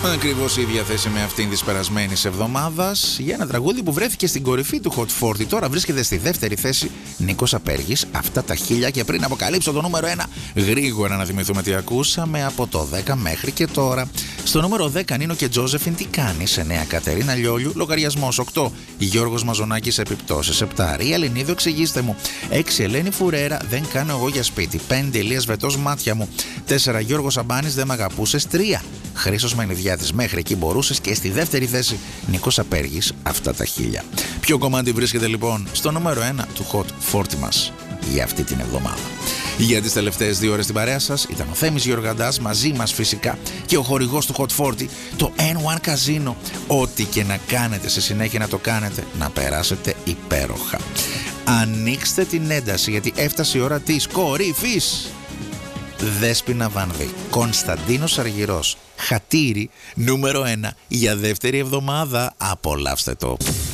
Ακριβώς η ίδια θέση με αυτήν της περασμένης εβδομάδας για ένα τραγούδι που βρέθηκε στην κορυφή του Hot 40. Τώρα βρίσκεται στη δεύτερη θέση Νίκος Απέργης, Αυτά τα χίλια. Και πριν αποκαλύψω το νούμερο 1, γρήγορα να θυμηθούμε τι ακούσαμε από το 10 μέχρι και τώρα. Στο νούμερο 10 Νίνο και Τζόζεφιν, Τι κάνεις. 9 Κατερίνα Λιόλιου, Λογαριασμός. 8 Γιώργος Μαζονάκης, Επιπτώσεις. 7 Ρία Λινίδο, Εξηγήστε μου. 6 Ελένη Φουρέρα, Δεν κάνω εγώ για σπίτι. 5 Ηλίας Βετός, Μάτια μου. 4 Γιώργος Αμπάνης, Δεν μ' αγαπούσες. 3 Χρήστος Μενιδιάτης, Μέχρι εκεί μπορούσες. Και στη δεύτερη θέση Νίκος Απέργης, Αυτά τα χίλια. Ποιο κομμάτι βρίσκεται λοιπόν στο νούμερο 1 του Hot 40 μας για αυτή την εβδομάδα? Για τις τελευταίες 2 ώρες στην παρέα σας ήταν ο Θέμης Γεωργαντάς, μαζί μας φυσικά και ο χορηγός του Hot 40, το N1 Casino. Ό,τι και να κάνετε σε συνέχεια να το κάνετε, να περάσετε υπέροχα. Ανοίξτε την ένταση, γιατί έφτασε η ώρα της κορυφής. Δέσποινα Βανδύ, Κωνσταντίνος Αργυρός, Χατήρι, νούμερο 1 για δεύτερη εβδομάδα. Απολαύστε το.